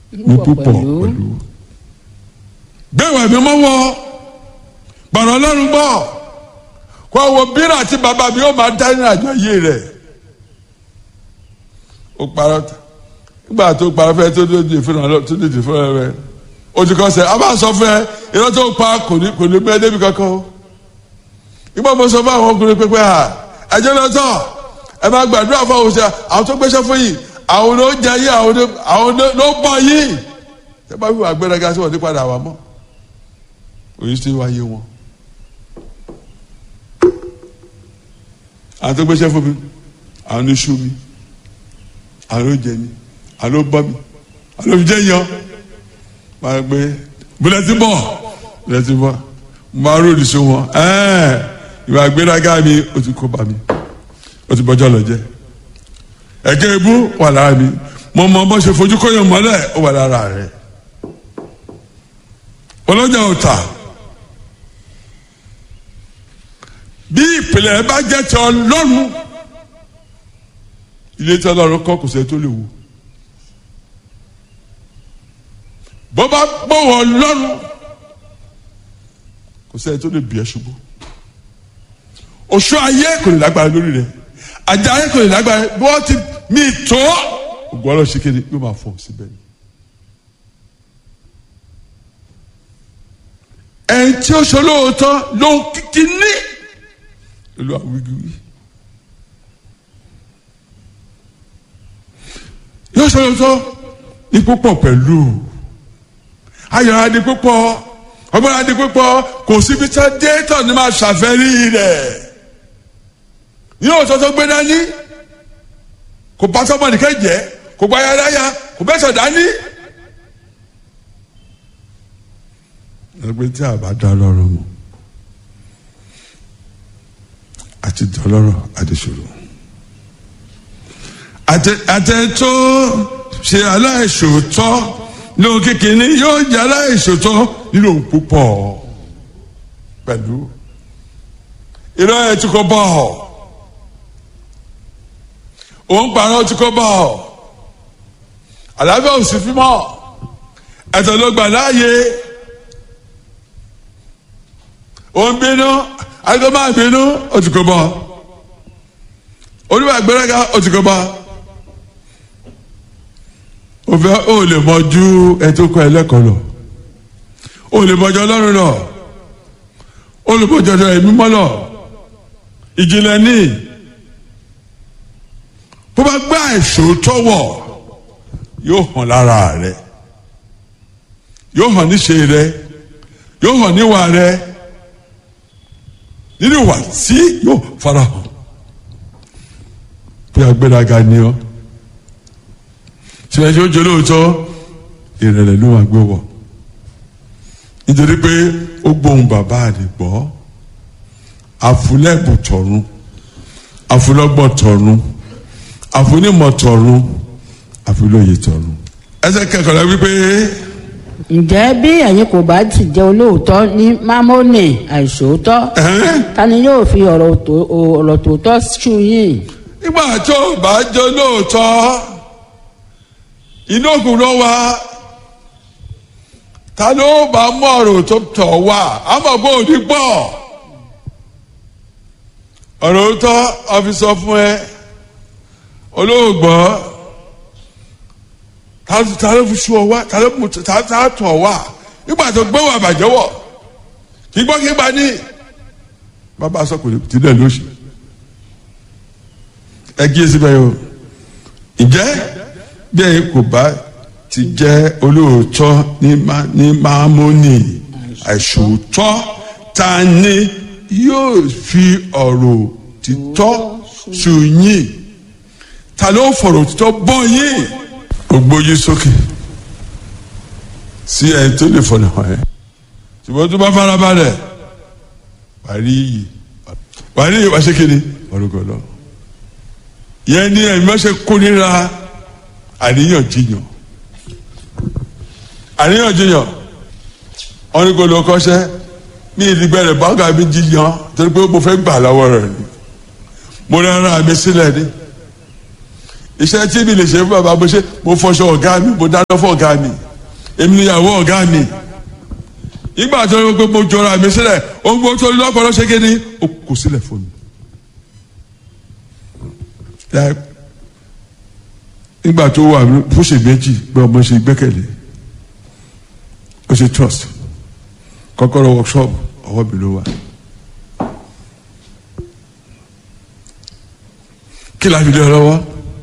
ní púpọ̀ pẹ̀lú. Bẹ́ẹ̀ mi mọ́ wọ gbọ̀rọ̀ Ọlọ́run gbọ́ kó wo bírà tí bàbá mi ó máa dá ní àjọ yìí rẹ̀. Ó parọ́ nígbà tó parọ́ fẹ́ tó dé fún rẹ̀ o ti kọ́ sẹ́ a bá sọ fún ẹ ìran tó pa kò ní bẹ́ẹ̀ débi kankan o. Ìgbà mo sọ fún àwọn ọkùnrin pépé ẹjọ́ lọ́tọ̀ ẹ máa gbàdúrà fún àwọn òṣèlú àwọn tó gbéṣẹ́ fún yìí àwọn ló jẹ yìí àwọn ló bọ̀ yìí ẹ bá fi wà gbẹrẹgà sí wọn ní padà wà mọ́ òyìn sí wáyé wọn. Àwọn tó gbéṣẹ́ fún mi àwọn ló ṣú mi àwọn ló jẹ mi àwọn ló bọ́ mi àwọn ló fi jẹ́ yan máa gbé bùlẹ́tì bọ̀ máa rò ìdíṣẹ́ wọn ìwà gbẹrẹgà mi ó ti kó bá mi ó ti bọ́jọ́ lọ jẹ́ ẹ̀kẹ́ ibú wà lára mi mo mọ bó ṣe fojú kóyàn mọ́lẹ̀ ó wà lára rẹ̀ ọlọ́jà ọ̀tà bí ìpìlẹ̀ bá jẹ́ ti Ọlọ́run ilé tí Ọlọ́run kọ́ kò sẹ́ tó lè wò bó bá gbọ́wọ́ Ọlọ́run kò sẹ́ tó lè bí ẹ ṣubú oṣù ayé kò lè lágbára lórí rẹ̀ ajá ayé kò lè lágbára bí wọ́n ti mí tó ògùn ọlọ́run ṣe kéde yóò máa fọ̀ síbẹ̀ ni. ẹni tí ó ṣe olóòótọ́ ló ń kíkí ní ìlú àwígíwí yóò ṣe olóòótọ́ ní púpọ̀ pẹ̀lú ayọ̀ adé púpọ̀ ọgbọ́n adé púpọ̀ kò síbi tí wọ́n dé tọ̀ ní máa ṣàfẹ́rí rẹ̀ yóò sọ tó gbé dání kò bá sọ́mọ́ nìkan jẹ́ kò bá yàrá ya kò bẹ́ sọ̀ dání. ẹgbẹ́ tí a bá dá lọ́rọ̀ mọ́ àti dọ́lọ́rọ̀ àdìsòrò àtẹ̀tọ́ ṣe aláìṣòótọ́ lóhun kékeré yóò jẹ́ aláìṣòótọ́ nínú òun púpọ̀ pẹ̀lú irọ́ ẹ̀ tí kò bọ̀ ọ́ òun parọ́ tí kò bọ̀ ọ́ àlàáfíà ò sí fímọ́ ẹ̀tọ́ ló gbà láàyè òun bínú àgbẹ̀ máa bínú ó ti kò bọ̀ oníwà gbẹ́rẹ́gà ó ti kò bọ̀ òfin ó lè mọjú ẹtọ́ kọ́ ẹlẹ́kọ̀ọ́ lọ ó lè mọjú Ọlọ́run lọ ó lè mọjú ọjọ́ ẹ̀mí mọ́ lọ ìjìnlẹ̀ ní bó bá gbá ìṣòótọ́ wọ̀ yóò hàn lára rẹ yóò hàn níṣe rẹ yóò hàn níwà rẹ nínú ìwà tí yóò farahàn bí agbéraga ni ọ tìrẹsì ó jẹ lóòótọ́ ìrẹ̀lẹ̀ ló wà gbé wọ̀ nítorí pé ó gbóhùn bàbá rẹ̀ gbọ́ àfúlẹ́bù tọ̀run àfúlọ́gbọ̀ tọ̀run àfúnímọ̀ tọ̀run àfúlóye tọ̀run. ẹsẹ̀ kẹkọ̀ọ́ wípé. ǹjẹ́ bí ẹ̀yin kò bá ti jẹ́ olóòótọ́ ní mámónì àìṣòótọ́ ta ni yóò fi ọ̀rọ̀ tòótọ́ ṣú yín. nígbà tó bá jẹ́ olóòótọ́ inú òkun ló wá ta ló bá mú ọ̀rọ̀ tó tọ̀ wá àmọ́ bó o ní gbọ́ ọ̀rọ̀ tó ọ̀fíìsọ fún ẹ olóògbọ́ ta ló fi sú ọ wá ta ló tọ̀ wá nígbà tó gbé wà bàjẹ́ wọ̀ kí gbọ́ kí gbà ní bàbá sọ kò tilẹ̀ lóṣù ẹ kíyèsí bẹ́ẹ̀ o ǹjẹ́ bí ẹ kò bá ti jẹ́ olóòótọ́ ní mámónì àìṣòótọ́ ta ni yóò fi ọ̀rọ̀ títọ́ ṣú yín ta ló fọ̀rọ̀ títọ́ bọ́ yín ògbóyè sókè sí ẹni tó lè fọ̀nà hàn ẹ́ ṣùgbọ́n tó bá farabalẹ̀ wàá rí iyì wàá ṣe kéde ọ̀rọ̀gọ̀ lọ yẹn ní ẹ̀mí ọ̀ṣẹ́ kórìíra àríyànjiyàn wọn ní kò lọ kọ́ṣẹ́ ní ìdígbẹ́rẹ̀ báńkà mi jiyàn torí pé mo fẹ́ gbà lọ́wọ́ rẹ̀ ni mo rẹ́ ara mi sílẹ̀ ní iṣẹ́ tí mi lè ṣe fún bàbá mo fọṣọ ọ̀gá mi mo dáná fún ọ̀gá mi èmi níyàwó ọ̀gá mi ìgbà tó yẹ pé mo jọra mi sílẹ̀ ohun gbogbo tó lọ́pọ̀lọ́ ṣe kéde ó kù sílẹ̀ fún mi. nígbà tó wà fúnṣe méjì pé ọmọ ṣe gbẹ́kẹ̀lé ó ṣe trust kọ́kọ́rọ́ workshop ọwọ́ mi ló wà. kí la fi lé ọ lọ́wọ́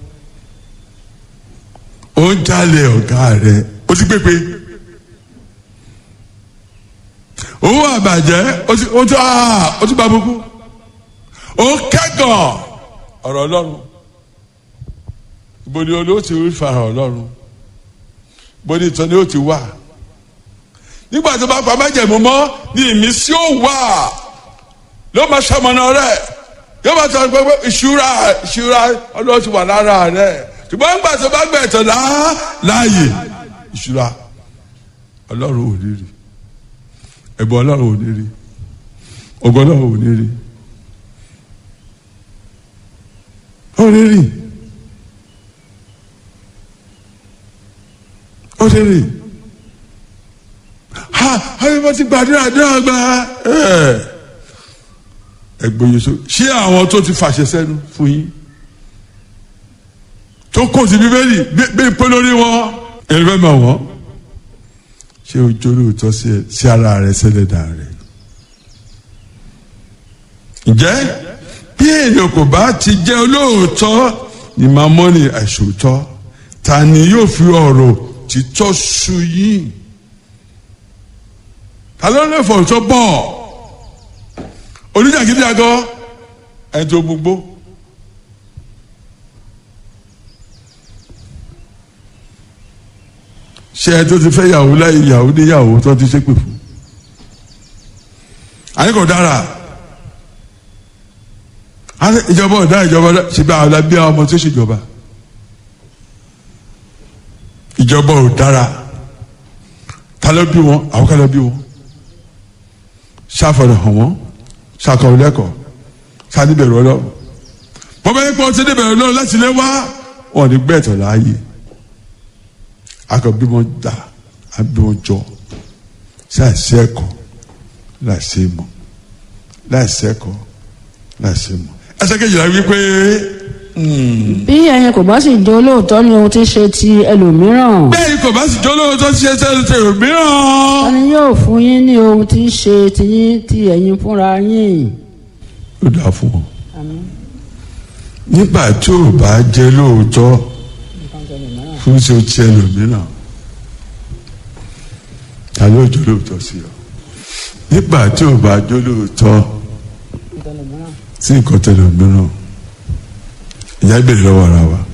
ó ń jalè ọ̀gá rẹ̀ ó ti gbégbé owó àbàjẹ́ ó ti bá gbogbo ó kẹ́gàn ọ̀rọ̀ ọlọ́run ibo ni olówó ti rí farahàn ọlọ́run ibo ni ìtàn ni ó ti wà nígbà tó bá pa májẹ̀mú mọ́ ní ìmísí ó wà ló máa ṣamọ̀nà rẹ̀ yóò máa sọ pé ìṣúra ọlọ́run ti wà lára rẹ̀ ṣùgbọ́n nígbà tó bá gbẹ̀tọ̀ láàyè ìṣúra ọlọ́run ò ní rí ẹ̀bùn ọlọ́run ò ní rí ògo ọlọ́run ò ní rí ó ní rí ó ní rí ayé bá ti gbàdúrà gba ẹgbẹ́ yẹn so ṣé àwọn tó ti fàṣẹ sẹ́nu fún yín tó kò sí bíbélì bí pé lórí wọn ẹni fẹ́ mọ̀ wọ́n ṣé o jó lóòótọ́ sí ara rẹ sẹ́lẹ̀dà rẹ. ǹjẹ́ bí èèyàn kò bá ti jẹ́ olóòótọ́ ni màá mọ́ ní àìṣòótọ́ ta ni yóò fi ọ̀rọ̀ títọ́ sú yín ta ló lè fọ̀ tó bọ̀ oníjàgídíjàgọ́ ẹni tó gbogbo. ṣé ẹ tó ti fẹ́ yàwó láyé yàwó níyàwó tó ti ṣépè fún àyè kò dára ìjọba ọ̀dá ìjọba ṣe bí àwọn alábí àwọn ọmọ tó ṣèjọba ìjọba ò dára ta ló bí wọn àwọn kan ló bí wọn ṣàfọ̀dọ̀ hàn wọ́n ṣàkọ̀wé lẹ́kọ̀ọ́ ṣàdíbẹ̀rù ọlọ́run bọ́bá yẹn pọ̀ ṣe débẹ̀rù ọlọ́run láti lé wá wọn ní gbẹ̀tọ̀ láàyè akọbí wọn dà àbí wọn jọ láìsí ẹ̀kọ́ láìsí ìmọ̀ láìsí ẹ̀kọ́ láìsí ìmọ̀. ẹsẹ̀ kejìlá wípé. bí ẹ̀yin kò bá sì jẹ́ olóòótọ́ ní ohun tí ń ṣe ti ẹlòmíràn. bí ẹ̀yin kò bá sì jẹ́ olóòótọ́ tí ń ṣe ti ẹlòmíràn. ẹni yóò fún yín ní ohun tí ń ṣe tiyín ti ẹ̀yin fúnra yín. ó dáa fún wọn. nígbà tí ò bá jẹ́ olóòótọ́ fún ṣe ti ẹlòmíràn ta ló jẹ́ olóòótọ́ sí ọ nígbà tí ò bá jẹ́ olóòótọ́ sí nǹkan tẹlòmíràn ìyá ìbéèrè lọ́wọ́ ara wa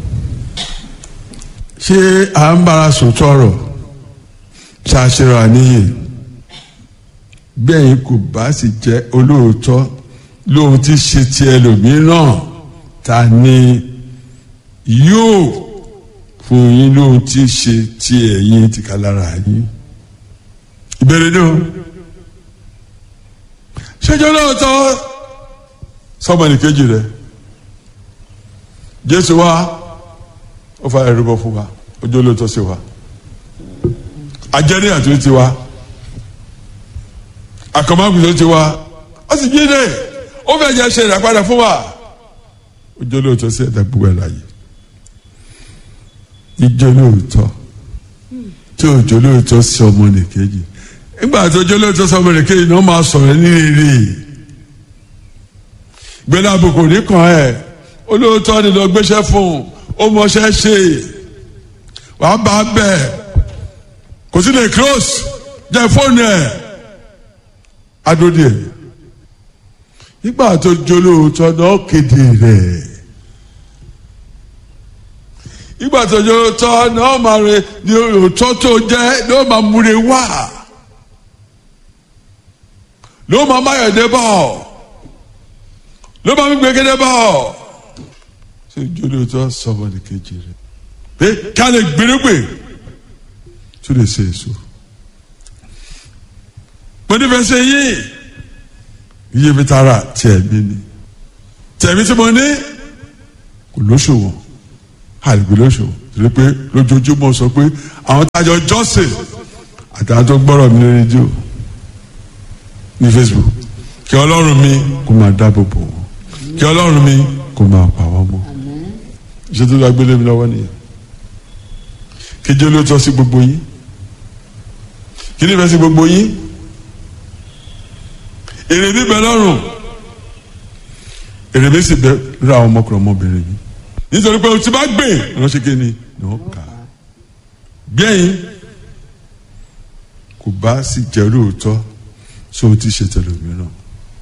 ṣé à ń bára sòótọ́ ọ̀rọ̀ ṣàṣẹrọ àníyè bẹ́ẹ̀ kò bá sì jẹ́ olóòótọ́ lóhun tí ṣe ti ẹlòmíràn ta ni yóò fún yín lóhun tí ṣe ti ẹ̀yin ti ká lára yín ìbéèrè náà ṣéjọ́ lóòótọ́ sọ́mọ́nì kejì rẹ̀ Jésù wá ó fa ẹ̀rú bọ́ fún wa ojú olóòótọ́ sí wa ajẹ́rí àti ti wa àkọ́mọ́kùn tó ti wa ó sì jí dé ó fẹ́ jẹ́ ṣe ìràpadà fún wa ojú olóòótọ́ sí ẹ̀dá gbogbo ẹ̀ láàyè ìjọ lóòótọ́ tí òjò lóòótọ́ sí ọmọnì kejì nígbà tó jọ lóòótọ́ sí ọmọnì kejì ni wọ́n máa sọ̀rọ̀ ní rere gbẹ́lá àbùkù nìkan ẹ̀ olóòótọ́ ni lọ gbéṣẹ́ fún ó mọṣẹ́ ṣe wàá bá bẹ́ẹ̀ kò sí lè close jẹ́ fóònù ẹ̀ adóde ẹ̀ nígbà tó jọ lóòótọ́ náà kéde rẹ̀ ìgbà tó jọ lóòótọ́ náà máa rẹ ní òótọ́ tó jẹ́ ló máa múre wá ló máa máyọ̀dé bọ̀ ló máa ń gbégédé bọ̀ ṣé jọ lóòótọ́ sọmọ ní kejì rẹ̀ pé ká lè gbérégbè tó lè ṣe èso mo nífẹ̀ẹ́ ṣe yìí iye mi tara tiẹ̀ mi ni tẹ̀mí tí mo ní kò lóṣòwò àlùgbòlóṣò torí pé lójoojúmọ́ sọ pé àwọn tájọ jọ́sìn àtàwọn tó gbọ́rọ̀ mi lórí rédíò ní Facebook kí ọlọ́run mi kó máa dáàbò bò wọ́n kí ọlọ́run mi kó máa pa wọ́n mọ́ iṣẹ́ tó bá gbélé mi lọ́wọ́ nìyẹn kí jẹ́ ló tọ́ sí gbogbo yín kí ni ìfẹ́ sí gbogbo yín èrè mi bẹ lọ́rùn èrè mi sì bẹ lórí àwọn ọmọkùnrin ọmọbìnrin mi nítorí pé o ti bá gbé ránṣẹ́ kí ni wọ́n kà á gbẹ̀yìn kò bá sì jẹ́ lóòótọ́ sí o ti ṣe tẹlòmíràn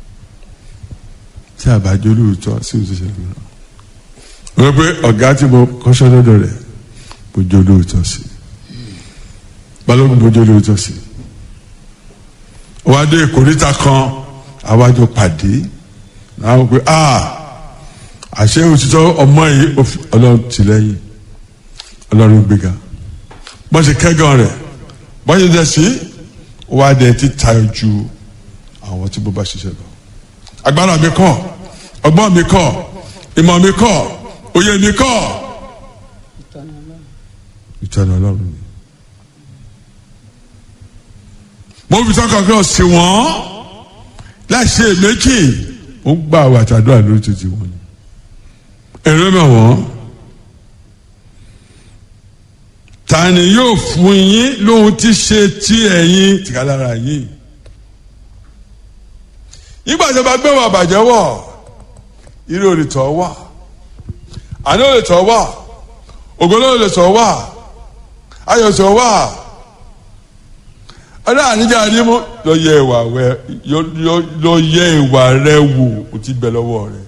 tí a bá jẹ́ lóòótọ́ sí o ti ṣe tẹlòmíràn wọ́n pé ọ̀gá tí mo kọ́ṣọ́ lọ́dọ̀ rẹ̀ mo jẹ́ lóòótọ́ sí balógun mo jẹ́ lóòótọ́ sí wọ́n á dé ìkórìtà kan àwájọ pàdé náà wọ́n pé àṣẹ òtítọ́ ọmọ yìí ọlọ́run tì lẹ́yìn ọlọ́run gbéga bọ́n ṣe kẹ́gàn rẹ̀ bọ́n ṣe dẹ̀ sí wọ́n á dẹ̀ ti tayọ ju àwọn tí mo bá ṣiṣẹ́ lọ. agbára mi kọ́ ọgbọ́n mi kọ́ ìmọ̀ mi kọ́ òye mi kọ́ ìtọ́ni ọlọ́run ni. mo fi sọ́kàn kan sí wọ́n láì ṣe méjì ó ń gbà wà tàdúrà lórí títí wọn ni. èrè mọ̀ wọ́n ta ni yóò fún yín lóhun tí ṣe tí ẹ̀yin tìkálára yín. nígbà tí a bá gbé wọn àbàjẹ́ wọ̀ ire ò lè tọ́ wà àná ò lè tọ́ wà ògbóló ò lè tọ́ wà ayọ̀ tọ́ wà ọ̀dọ́ àníjà ànímú lọ yẹ ìwà rẹ wò ó ti bẹ lọ́wọ́ rẹ.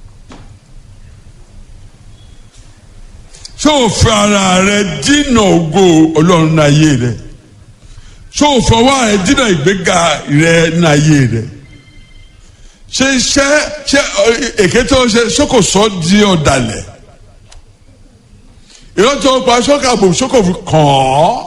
ṣé o fẹ́ ara rẹ dínà ògo ọlọ́run náà yé rẹ ṣé o fọwọ́ rẹ dínà ìgbéga rẹ náà yé rẹ ṣé èké tó ṣe ṣókò sọ di ọ̀dàlẹ̀ ìrántí pa ṣókàbò ṣókò fi kàn án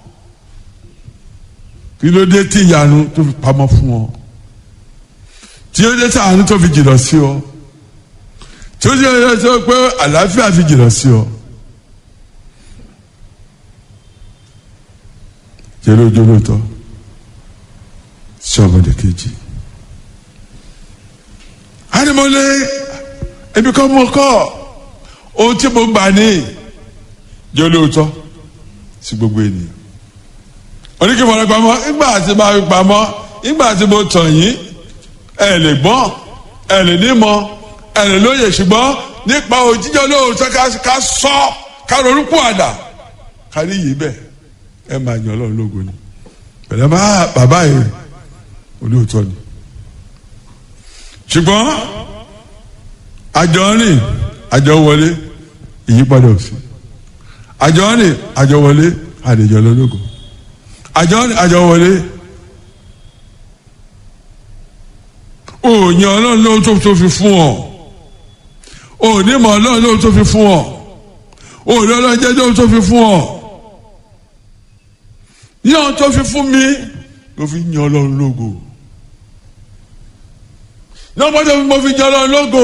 kí ló dé tí ìyanu tó fi pamọ́ fún ọ tí ó dé tí àánú tó fi jìnnà sí ọ tí ó dé tí ó pé àlàáfíà fi jìnnà sí ọ. jẹ́rẹ́ ojú lóòótọ́ sí ọmọdé kejì. ánimọ́lé ebi kọ́ mọ́ kọ́ ohun tí mo gbà ní jẹ́ lóòótọ́ sí gbogbo ènìyàn. oníkì fọ̀rọ̀ pamọ́ ìgbà tí máa fi pamọ́ ìgbà tí mo tàn yín ẹ lè gbọ́n ẹ lè nímọ̀ ẹ lè lóye ṣùgbọ́n nípa òjíjọ́ lóòótọ́ ká sọ ká ronúpọ̀ àdá kárí yìí bẹ́ẹ̀ ẹ máa yan ọlọ́run lógo ni pẹ̀lú bàbá yìí olóòótọ́ ni ṣùgbọ́n àjọ rìn àjọ wọlé ìyípadà òsì àjọ rìn àjọ wọlé àlejò ọlọ́lọ́gọ àjọ rìn àjọ wọlé òòyàn ọlọ́run lóhun tó fi fún ọ ònímọ̀ ọlọ́run lóhun tó fi fún ọ òòrùn ọlọ́run jẹ́ lóhun tó fi fún ọ. ní ọ̀hún tó fi fún mi ló fi yan ọlọ́run lógo ní ọ̀hún tó fi mo fi yan ọlọ́run lógo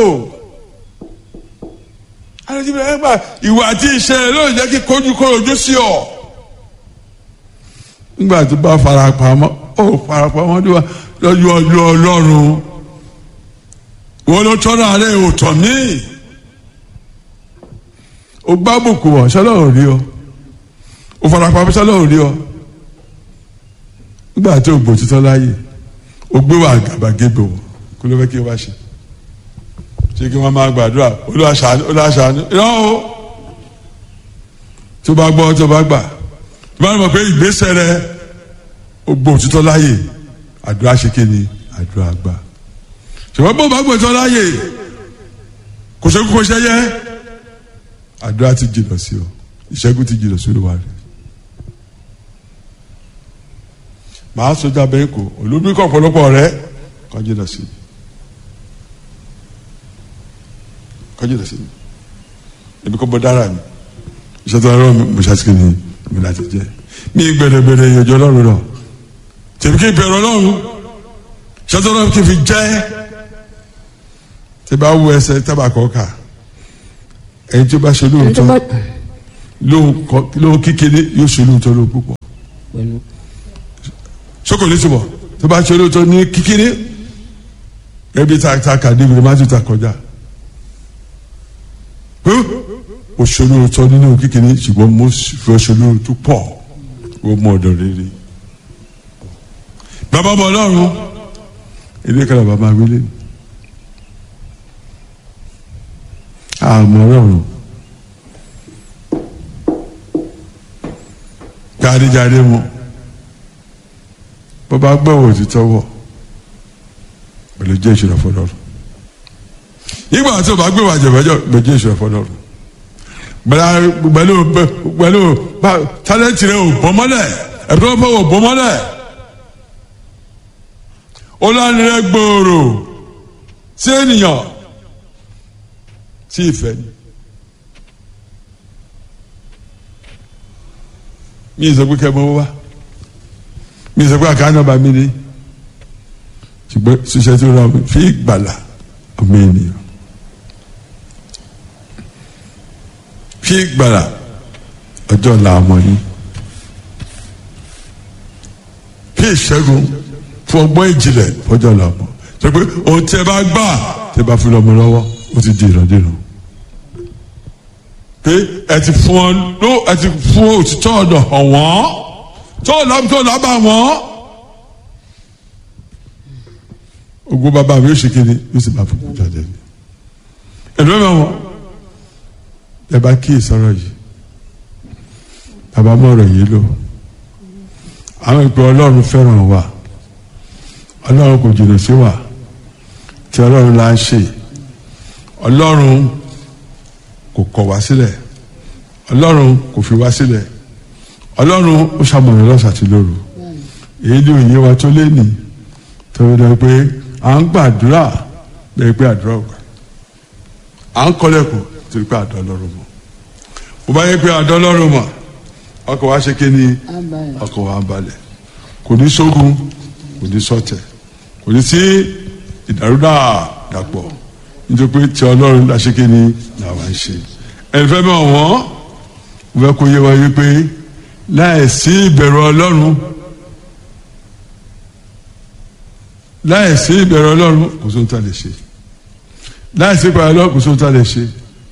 alẹ́jìbìrì ẹgbà ìwà àti ìṣẹ̀lẹ̀ ló jẹ́ kí kojú korojú sí ọ nígbà tó bá farapamọ́ ó farapamọ́ lọ́jọ́ ọjọ́ ọlọ́run wọ́n ló tọ́ra rẹ̀ ò tọ̀ mí ó gbá bùkù wọ̀ sọ́lọ́run rí ọ ó farapamọ́ sọ́lọ́run rí ọ nígbà tí o gbò títọ́ láàyè o gbé wà gàbàgebè wọ̀ kó ló fẹ́ kí o bá ṣe kí wọ́n máa gbàdúrà olùwàṣàánú ìran o tó bá gbọ́ tó bá gbà tó bá mọ̀ pé ìgbésẹ̀ rẹ o gbò títọ́ láàyè àdúrà ṣe kí ni àdúrà gbà ṣùgbọ́n bó bá gbò títọ́ láàyè kò ṣe kókó ṣẹ́yẹ àdúrà ti jìnnà sí ọ ìṣẹ́gun ti jìnnà sí olúwa rẹ. màá sọjá bẹ́ẹ̀ kó olóbi kọ́ ọ̀pọ̀lọpọ̀ rẹ kọjú lọ sí ebi kọ́ bọ́ dára mi ìṣètò ọ̀rọ̀ mi mo ṣàtìkì ni mi láti jẹ́ mi gbẹ̀rẹ̀gbẹ̀rẹ̀ ìyọjọ́ ọlọ́run náà tèmi kí bẹ̀rẹ̀ ọlọ́run ìṣètò ọlọ́run kì í fi jẹ́ tí bá wú ẹsẹ̀ tábà kọ́ ká ẹni tí ó bá ṣe lóòótọ́ lóhun kékeré yóò ṣe lóòótọ́ lóhun púpọ̀. sókò ní túbọ̀ tó bá ṣe lóòótọ́ ní kékeré ẹbí ta kàdé ìbílẹ̀ má tún ta kọjá ó ṣe lóòótọ́ nínú kékeré ṣùgbọ́n mo fẹ́ ṣe lóòótọ́ pọ̀ ó mọ ọ̀dọ̀ rere. bàbá ọmọ ọlọ́run ilé kan bàbá wílé àmọ́ ọlọ́run jáde mu bàbá gbọ́wọ́ òtítọ́ wọ̀ pẹ̀lú jẹ́ ìṣúra fọlọ́run ìgbà tí o bá gbé wà jẹ̀fẹ́jọ́ pẹ̀lú jẹ́ ìṣúra fọlọ́run pẹ̀lú tálẹ́ǹtì rẹ̀ ò bọ́ mọ́lẹ̀ ẹ̀dọ́ bọ́ ò bọ́ mọ́lẹ̀ olánirẹ́ gbòòrò sí ènìyàn sí ìfẹ́ ni. mi sọ pé kẹmọ wá mi sọ pé àkáńtà bá mi ní ṣùgbọ́n ṣiṣẹ́ tó ra fi ìgbàlà ọmọ ènìyàn fi ìgbàlà ọjọ́ ọ̀la ọmọ yìí fi ìṣẹ́gun fún ọgbọ́n ìjìnlẹ̀ fọjọ́ ọ̀la ọmọ sọ pé ohun tí ẹ bá gbà tí ẹ bá fi lọ́mọ lọ́wọ́ ó ti di ìrọ̀dìrọ̀ pé ẹ ti fún òtítọ́ ọ̀dọ̀ hàn wọ́n tó lábà wọ́n ogun bàbá mi yóò ṣe kéde yóò sì bá fún mi jáde ní ẹ̀rọ ẹ̀rọ wọn ẹ bá kíyè sọ̀rọ̀ yìí bàbá mọ̀ ọ̀rọ̀ yìí lò àwọn ìpè ọlọ́run fẹ́ràn wa ọlọ́run kò jìnnà sí wa tí ọlọ́run là ń ṣe ọlọ́run kò kọ̀ wá sílẹ̀ ọlọ́run kò fi wá sílẹ̀ ọlọ́run ó ṣàmọ̀nà lọ́sàn àti lóru èyí ni òye wa tó lé ní torí lọ pé à ń gbàdúrà lẹ́yìn pé àdúrà ò gbà à ń kọ́lẹ́kùn torí pé àdó ọlọ́run mọ̀ ó bá yẹ pé àdó ọlọ́run mọ̀ ọkọ̀ wa ṣe kí ni ọkọ̀ wa ń balẹ̀ kò ní sógun kò ní sọ̀tẹ̀ kò ní sí ìdàrúdàpọ̀ nítorí pé tí ọlọ́run láṣẹ kí ni làwa ń ṣe ẹ̀fẹ́ mọ̀ wọ́n mo fẹ́ kó yé wa yí pé láìsí ìbẹ̀rù ọlọ́run láìsí ìbẹ̀rù ọlọ́run kò sóhun tá a lè ṣe láìsí ìbẹ̀rù ọlọ́run kò sóhun tá a lè ṣe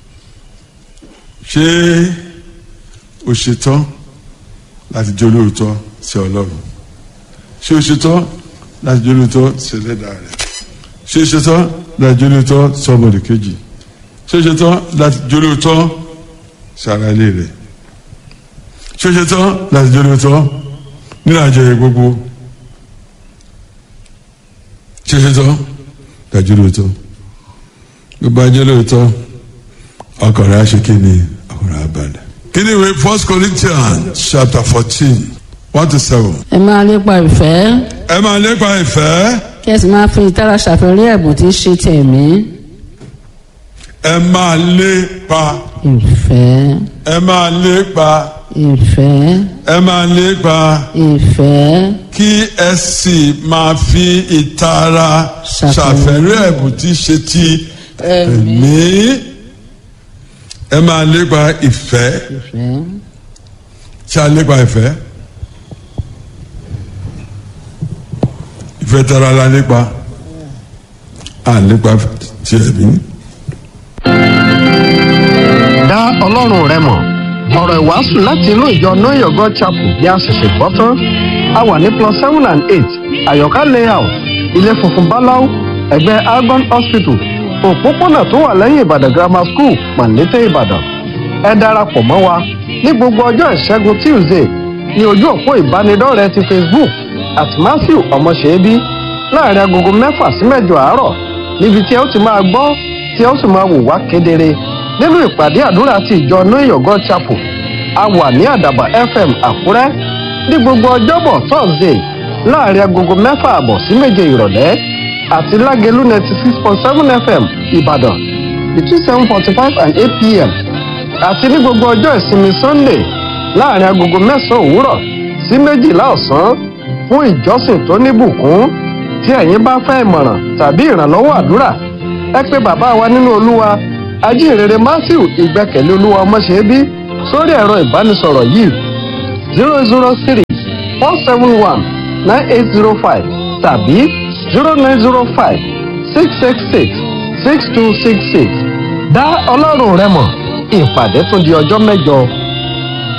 ṣé o ṣetán láti jẹ́ olóòótọ́ sí ọlọ́run ṣé o ṣetán láti jẹ́ olóòótọ́ sí ẹlẹ́dàá rẹ̀ ṣé o ṣetán láti jẹ́ olóòótọ́ sí ọmọdé kejì ṣé o ṣetán láti jẹ́ olóòótọ́ sí ara ilé rẹ̀ ṣé o ṣetán láti jẹ́ olóòótọ́ nínú àjọyọ̀ gbogbo ṣé o ṣetán láti jẹ́ olóòótọ́ gbogbo àjẹ́ olóòótọ́ ọkàn rẹ̀ á ṣe kí ni ọkàn rẹ̀ á balẹ̀. kí ni ìwé 1 Corinthians chapter 14 1-7. ẹ máa lépa ìfẹ́. ẹ máa lépa ìfẹ́. kí ẹ sì máa fi ìtara ṣàfẹ́rí ẹ̀bùn tí í ṣe tẹ̀mí. ẹ máa lépa ìfẹ́. ẹ máa lépa ìfẹ́. ẹ máa lépa ìfẹ́. kí ẹ sì máa fi ìtara ṣàfẹ́rí ẹ̀bùn tí í ṣe ti ẹ̀mí. ẹ máa lépa ìfẹ́. ìfẹ́. ṣé a lépa ìfẹ́? ìfẹ́ tara la lépa a lépa ti ẹ̀mí. dá ọlọ́run rẹ mọ̀ ọ̀rọ̀ ìwàásù láti inú ìjọ Know Your God Chapel bí a ṣẹ̀ṣẹ̀ gbọ́ tán a wà ní +7 and 8 àyọ̀ká layout ilé funfun báláú ẹ̀gbẹ́ Algon Hospital òpópónà tó wà lẹ́yìn Ìbàdàn Grammar School Màlété Ìbàdàn ẹ darapọ̀ mọ́ wa ní gbogbo ọjọ́ ìṣẹ́gun Tuesday ní ojú òpó ìbánidọ́rẹ̀ẹ́ ti Facebook @Matthew Ọmọṣẹ́bí láàrin agogo 6 sí 7 àárọ̀ níbi tí ẹ ó ti máa gbọ́ tí ẹ ó sì máa wò wá kedere nínú ìpàdé àdúrà ti ìjọ Know Your God Chapel a wà ní Àdàbà FM Àkúrẹ́ ní gbogbo ọjọ́bọ̀ Thursday láàrin agogo 6:30 sí 7 ìrọ̀lẹ́ àti Lágelú 96.7 FM Ìbàdàn between 7:45 and 8 p.m. àti ní gbogbo ọjọ́ ìsinmi Sunday láàrin agogo 9 òwúrọ̀ sí 12 ọ̀sán fún ìjọsìn tó níbùkún. Tí ẹ̀yin bá fẹ́ ìmọ̀ràn tàbí ìrànlọ́wọ́ àdúrà ẹ pè bàbá wa nínú Olúwa Ajínrere Matthew Ìgbẹ́kẹ̀lé Olúwa Ọmọṣẹ́bí sórí ẹ̀rọ ìbánisọ̀rọ̀ yìí 003-471-9805 tàbí 0905-666-6266. Dá Ọlọ́run rẹ mọ̀, ìpàdé tún di ọjọ́ mẹ́jọ.